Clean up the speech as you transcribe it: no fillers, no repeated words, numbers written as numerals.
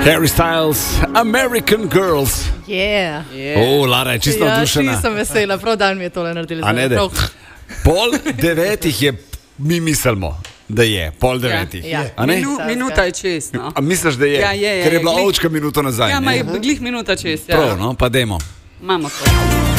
Harry Styles, American Girls. Yeah. Lara je čisto navdušena. Nisem vesela, prav dan mi je tole naredili. A ne, da. 8:30 je, mi mislimo, da je 8:30. Ja. Minuta je čez. No. A misliš, da je? Ja, ker je bila ovčka minuto nazaj. Ja, glih minuta čez. Ja. Prav, no, pa dajmo. Imamo to.